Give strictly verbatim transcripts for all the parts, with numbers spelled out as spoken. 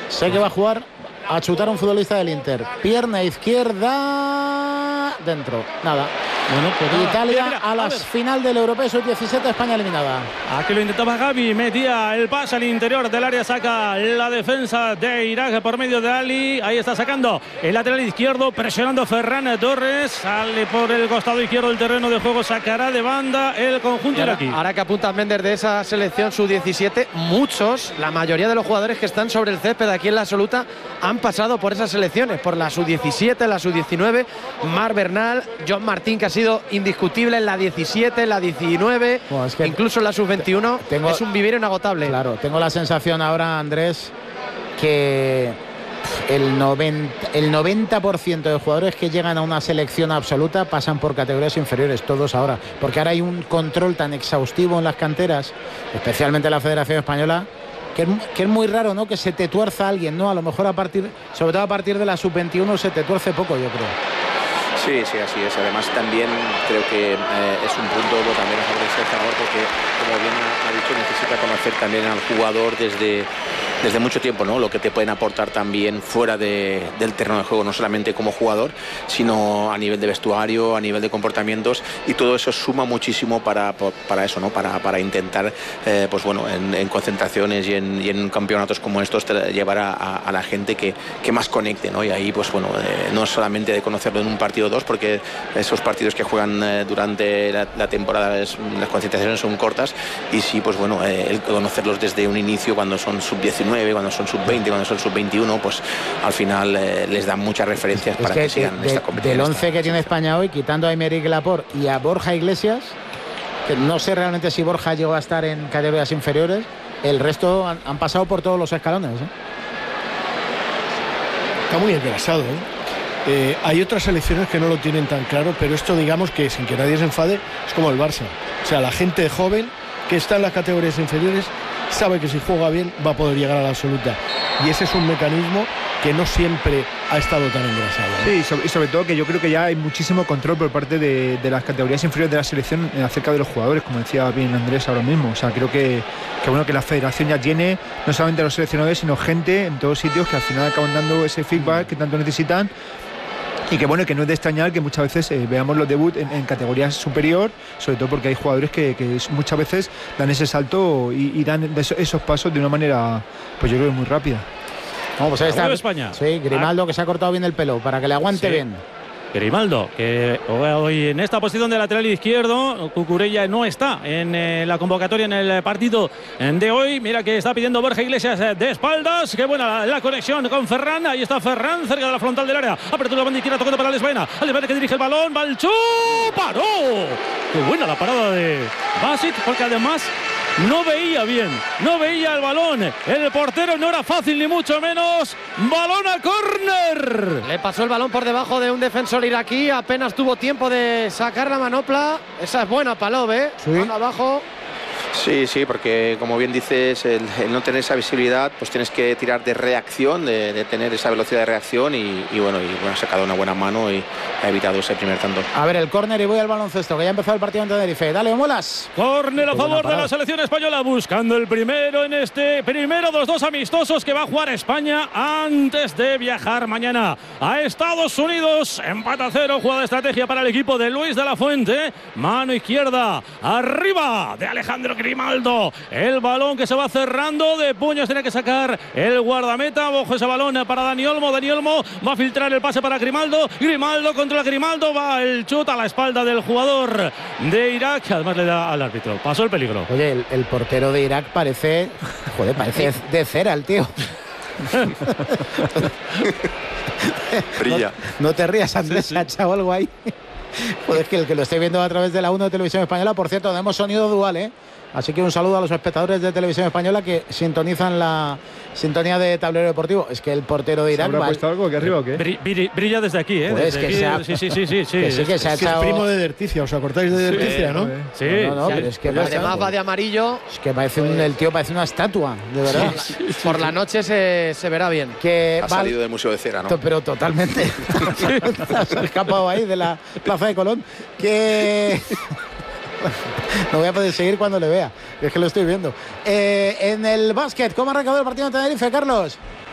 Sé que va a jugar a chutar a un futbolista del Inter. Pierna izquierda dentro. Nada. Bueno, pues nada. Italia Mira, mira, a la final del Europeo sub diecisiete, España eliminada. Aquí lo intentaba Gavi, metía el pase al interior del área, saca la defensa de Irak por medio de Ali. Ahí está sacando el lateral izquierdo, presionando Ferran Torres. Sale por el costado izquierdo del terreno de juego, sacará de banda el conjunto ahora, iraquí. Ahora que apuntas, Méndez, de esa selección sub diecisiete, muchos, la mayoría de los jugadores que están sobre el césped aquí en la absoluta han pasado por esas selecciones, por la sub diecisiete, la sub diecinueve. Mar Bernal, John Martín, que ha sido indiscutible en la diecisiete, en la diecinueve, bueno, es que incluso en la sub veintiuno. Tengo, es un vivir inagotable. Claro, tengo la sensación ahora, Andrés, que el noventa, el noventa por ciento de jugadores que llegan a una selección absoluta pasan por categorías inferiores, todos ahora, porque ahora hay un control tan exhaustivo en las canteras, especialmente en la Federación Española, que es, que es muy raro, ¿no?, que se te tuerza alguien, ¿no? A lo mejor a partir, sobre todo a partir de la sub veintiuno se te tuerce poco, yo creo. Sí, sí, así es. Además también creo que eh, es un punto también a favor del seleccionador, porque como bien ha dicho, necesita conocer también al jugador desde, desde mucho tiempo, ¿no? Lo que te pueden aportar también fuera de, del terreno de juego, no solamente como jugador, sino a nivel de vestuario, a nivel de comportamientos, y todo eso suma muchísimo para, para eso, ¿no? Para, para intentar, eh, pues bueno, en, en concentraciones y en, y en campeonatos como estos, llevar a, a, a la gente que, que más conecte, ¿no? Y ahí, pues bueno, eh, no es solamente de conocerlo en un partido o dos, porque esos partidos que juegan eh, durante la, la temporada, es, las concentraciones son cortas, y sí, pues bueno, eh, el conocerlos desde un inicio, cuando son sub diecinueve, cuando son sub veinte, cuando son sub veintiuno, pues al final eh, les dan muchas referencias es para que, que sigan de, esta competición. Del once que tiene España hoy, quitando a Aymeric Laporte y a Borja Iglesias, que no sé realmente si Borja llegó a estar en categorías inferiores, el resto han, han pasado por todos los escalones, ¿eh? Está muy engrasado, ¿eh? Eh, hay otras selecciones que no lo tienen tan claro, pero esto, digamos que sin que nadie se enfade, es como el Barça. O sea, la gente joven que está en las categorías inferiores sabe que si juega bien va a poder llegar a la absoluta. Y ese es un mecanismo que no siempre ha estado tan engrasado, ¿no? Sí, y sobre, y sobre todo que yo creo que ya hay muchísimo control por parte de, de las categorías inferiores de la selección acerca de los jugadores, como decía bien Andrés ahora mismo. O sea, creo que, que bueno que la federación ya tiene no solamente a los seleccionadores, sino gente en todos sitios que al final acaban dando ese feedback que tanto necesitan. Y que bueno, que no es de extrañar que muchas veces eh, veamos los debuts en, en categorías superior, sobre todo porque hay jugadores que, que muchas veces dan ese salto y, y dan esos, esos pasos de una manera, pues yo creo, muy rápida. Vamos, pues ahí está España. Sí, Grimaldo, ah. que se ha cortado bien el pelo para que le aguante sí. bien. Grimaldo, que hoy en esta posición de lateral izquierdo, Cucurella no está en eh, la convocatoria en el partido de hoy. Mira que está pidiendo Borja Iglesias de espaldas. Qué buena la, la conexión con Ferran. Ahí está Ferran, cerca de la frontal del área. Apertura banda izquierda, tocando para Alex Baena. Alex Baena que dirige el balón. Balchú, paró. Qué buena la parada de Basit, porque además no veía bien, no veía el balón. El portero no era fácil ni mucho menos. Balón a córner. Le pasó el balón por debajo de un defensor iraquí. Apenas tuvo tiempo de sacar la manopla. Esa es buena, Palov, ¿eh? Sí. Mano abajo. Sí, sí, porque como bien dices, el, el no tener esa visibilidad, pues tienes que tirar de reacción, de, de tener esa velocidad de reacción y, y bueno, y bueno, ha sacado una buena mano y ha evitado ese primer tanto. A ver, el córner y voy al baloncesto, que ya ha empezado el partido en Tenerife. Dale, Molas. Córner a favor de la selección española, buscando el primero en este primero de los dos amistosos que va a jugar España antes de viajar mañana a Estados Unidos. Empate a cero, jugada de estrategia para el equipo de Luis de la Fuente. Mano izquierda, arriba de Alejandro Grimaldo. El balón que se va cerrando de puños, tiene que sacar el guardameta. Ojo ese balón para Dani Olmo. Dani Olmo va a filtrar el pase para Grimaldo. Grimaldo contra Grimaldo. Va el chute a la espalda del jugador de Irak, que además le da al árbitro. Pasó el peligro. Oye, el, el portero de Irak parece, joder, parece de cera el tío. Brilla. No, no te rías, Andrés, sí, sí. Ha echado algo ahí. Joder, es que el que lo estoy viendo a través de la uno de Televisión Española, por cierto, tenemos sonido dual, ¿eh? Así que un saludo a los espectadores de Televisión Española que sintonizan la sintonía de Tablero Deportivo. Es que el portero de Irak... ¿Habrá va... puesto algo aquí arriba o qué? Brilla, brilla desde aquí, ¿eh? Pues desde que aquí, se ha... Sí, sí, sí, sí. Que sí, que se ha echado... Es primo de Derticia, ¿os acordáis de Derticia, sí, no? Sí. No, no, no, pero es que pero además va de amarillo. Es que parece un, el tío parece una estatua, de verdad. Sí, sí, sí. Por la noche se, se verá bien. Que ha salido del Museo de Cera, ¿no? Pero totalmente. Se ha escapado ahí de la Plaza de Colón. Que... No voy a poder seguir cuando le vea, es que lo estoy viendo. Eh, en el básquet, ¿cómo ha arrancado el partido en Tenerife, Carlos?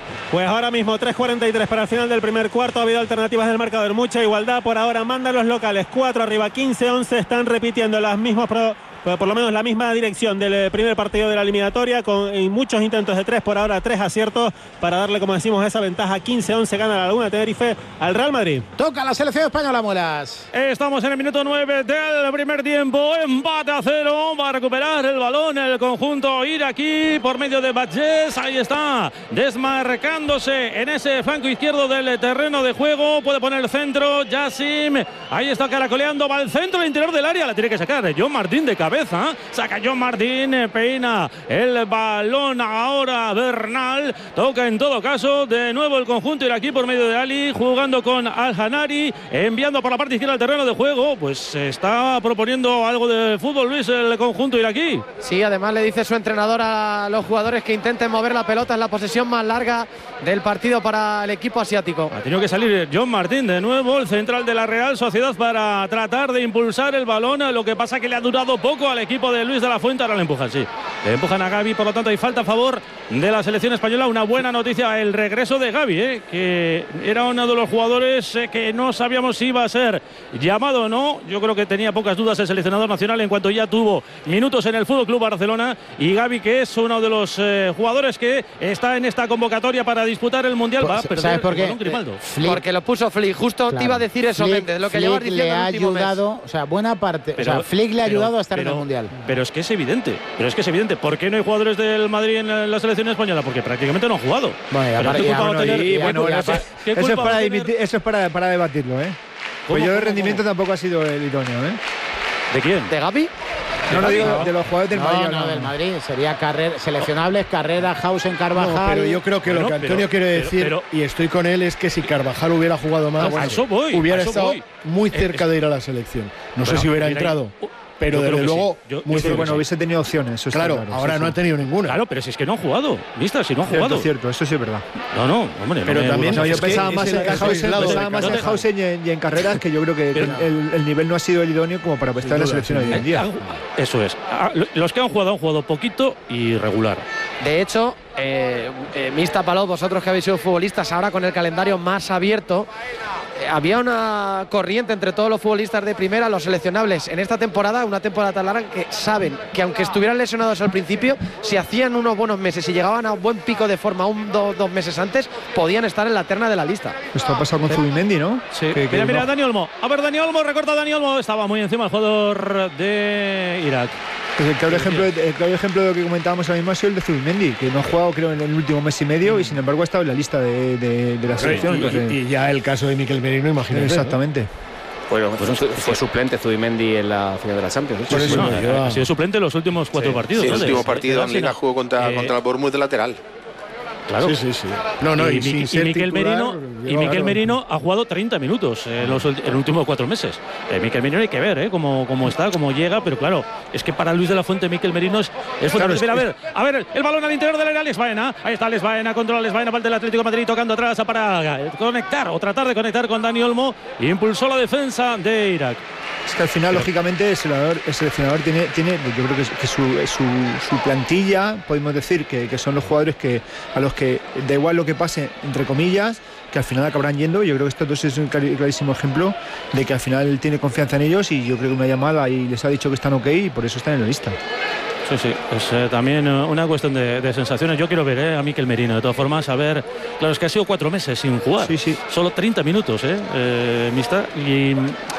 Pues ahora mismo tres cuarenta y tres para el final del primer cuarto. Ha habido alternativas del marcador, mucha igualdad. Por ahora mandan los locales, cuatro arriba, quince once. Están repitiendo las mismas pro, por lo menos la misma dirección del primer partido de la eliminatoria, con muchos intentos de tres, por ahora tres aciertos para darle, como decimos, esa ventaja. Quince once gana la Laguna Tenerife al Real Madrid. Toca la selección española, Muelas. Estamos en el minuto nueve del primer tiempo, empate a cero. Va a recuperar el balón el conjunto iraquí por medio de Badges. Ahí está, desmarcándose en ese flanco izquierdo del terreno de juego. Puede poner el centro, Yassim. Ahí está caracoleando, va al centro, al interior del área. La tiene que sacar John Martín de cabeza. Saca John Martín, peina el balón ahora Bernal. Toca en todo caso de nuevo el conjunto iraquí por medio de Ali, jugando con Al-Hanari, enviando por la parte izquierda al terreno de juego. Pues está proponiendo algo de fútbol, Luis, el conjunto iraquí. Sí, además le dice su entrenador a los jugadores que intenten mover la pelota. En la posesión más larga del partido para el equipo asiático. Ha tenido que salir John Martín de nuevo, el central de la Real Sociedad, para tratar de impulsar el balón. Lo que pasa que le ha durado poco al equipo de Luis de la Fuente. Ahora le empujan, sí. Le empujan a Gavi, por lo tanto hay falta a favor de la selección española. Una buena noticia, el regreso de Gavi, ¿eh? que era uno de los jugadores eh, que no sabíamos si iba a ser llamado o no. Yo creo que tenía pocas dudas el seleccionador nacional en cuanto ya tuvo minutos en el Fútbol Club Barcelona. Y Gavi, que es uno de los eh, jugadores que está en esta convocatoria para disputar el Mundial, va a perder. ¿Sabes por qué? Flick, porque lo puso Flick. Justo claro, te iba a decir eso, Flick, Méndez, lo que Flick llevas diciendo le ha el último ayudado, mes. O sea, buena parte. Pero, o sea, Flick le ha pero, ayudado a estar pero, en el Mundial. Pero es que es evidente. Pero es que es evidente. ¿Por qué no hay jugadores del Madrid en la selección española? Porque prácticamente no han jugado. Bueno, pero ¿qué culpa va a tener? Y, bueno, eso, eso es para, dimitir, eso es para, para debatirlo, ¿eh? Pues yo el rendimiento cómo? tampoco ha sido el idóneo, ¿eh? ¿De quién? ¿De Gavi? No lo digo de los jugadores del no, Madrid. No, no, del Madrid. Sería carrera, seleccionables, Carrera, Hausen, Carvajal. No, pero yo creo que bueno, lo que Antonio pero, quiere pero, decir, pero, y estoy con él, es que si Carvajal hubiera jugado más, no, bueno, eso voy, hubiera eso estado voy. muy cerca es, de ir a la selección. No bueno, sé si hubiera mira, entrado. Pero yo desde luego, sí. yo, muy yo bueno, sí. hubiese tenido opciones. Eso claro, claro, ahora sí, no sí. ha tenido ninguna. Claro, pero si es que no ha jugado, ¿viste? Si no ha Cierto, jugado. cierto, eso sí es verdad. No, no, hombre. Pero no también, no, yo es que pensaba es más el en caso Hausen, aislado. pensaba más en Hausen y en, y en carreras, que yo creo que, que el, el nivel no ha sido el idóneo como para estar en la selección hoy en día. Eso es. Los que han jugado han jugado poquito y regular. De hecho, eh, eh, Mista Palop, vosotros que habéis sido futbolistas, ahora con el calendario más abierto, eh, había una corriente entre todos los futbolistas de primera, los seleccionables en esta temporada, una temporada tan larga, que saben que aunque estuvieran lesionados al principio, si hacían unos buenos meses y llegaban a un buen pico de forma un do, dos meses antes, podían estar en la terna de la lista. Esto ha pasado con Zubimendi, ¿no? Sí. Que, que mira, mira, no. Dani Olmo. A ver, Dani Olmo, recorta Dani Olmo. Estaba muy encima el jugador de Irak. Pues el claro, ejemplo, el claro ejemplo de lo que comentábamos ahora mismo ha sido el de Zubimendi, que no ha jugado creo en el último mes y medio y sin embargo ha estado en la lista de, de, de la selección. Y, entonces, y ya el caso de Mikel Merino, imagínate. Exactamente. ¿no? Bueno, pues fue, fue suplente Zubimendi en la final de la Champions. Por eso, No, lleva- ha sido suplente en los últimos cuatro Sí. partidos. Sí, ¿no? el De- último de- partido de en Liga Arsenal. jugó contra, Eh, contra el Bournemouth de lateral. Claro. Sí, sí, sí. No, no, y, y, sin y ser Mikel titular, Merino, y lleva- Mikel Merino ha jugado treinta minutos en los, en los últimos cuatro meses. Eh, Mikel Merino hay que ver ¿eh? cómo, cómo está, cómo llega, pero claro, es que para Luis de la Fuente Mikel Merino es, es fundamental. Claro, a ver, a ver, el balón al interior del área, Alex Baena. Ahí está Alex Baena, controla Alex Baena, parte del Atlético de Madrid, tocando atrás para conectar o tratar de conectar con Dani Olmo. Impulsó la defensa de Irak. Es que al final, lógicamente, el seleccionador, el seleccionador tiene, tiene, yo creo que, que su, su, su plantilla, podemos decir que, que son los jugadores que a los que da igual lo que pase, entre comillas, que al final acabarán yendo. Yo creo que estos dos es un clarísimo ejemplo de que al final él tiene confianza en ellos y yo creo que una llamada y les ha dicho que están ok y por eso están en la lista. Sí, sí, es eh, también eh, una cuestión de, de sensaciones. Yo quiero ver eh, a Mikel Merino, de todas formas, a ver, claro, es que ha sido cuatro meses sin jugar, Sí, sí. solo treinta minutos, ¿eh? eh Mista, y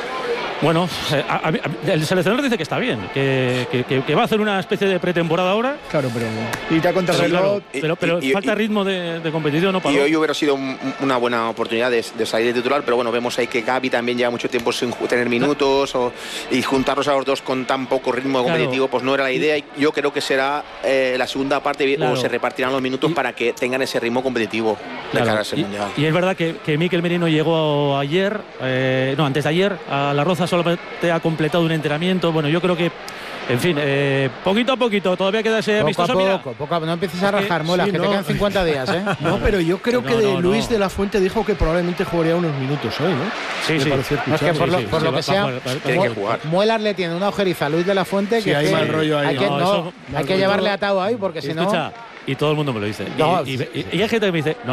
bueno, eh, a- a- el seleccionador dice que está bien, que, que, que- que va a hacer una especie de pretemporada ahora. Claro, pero ir a contrarreloj. Claro, Y- pero, pero y- y- falta y- ritmo de, de competición, ¿no, Pablo? Y hoy hubiera sido un- una buena oportunidad de, de salir de titular, pero bueno, vemos ahí que Gavi también lleva mucho tiempo sin ju- tener minutos o- y juntarlos a los dos con tan poco ritmo Claro. competitivo, pues no era la idea. Y yo creo que será eh, la segunda parte Claro. o se repartirán los minutos Y- para que tengan ese ritmo competitivo de Claro, cara a ese y, mundial. y es verdad que, que Mikel Merino llegó ayer, eh, no, antes de ayer, a La Roza solamente ha completado un entrenamiento. Bueno, yo creo que, en fin, eh, poquito a poquito, todavía queda ese Poco a amistoso. Mira, poco, poco a poco. No empieces a Es que- rajar, Molas, sí, que no. te quedan cincuenta días, ¿eh? No, pero yo creo No, que de no, no. Luis de la Fuente dijo que probablemente jugaría unos minutos hoy, ¿no? Sí, Me sí. pareció No, es que escuchar. por lo, Sí, sí, por sí, lo va- que sea, va- va- va- Tiene que jugar. Muelas le tiene una ojeriza a Luis de la Fuente Sí, que, hay que mal rollo ahí. hay que, No, no, eso- hay que llevarle atado ahí porque si no... escucha, y todo el mundo me lo dice. No, y, y- y- y hay gente que me dice, no,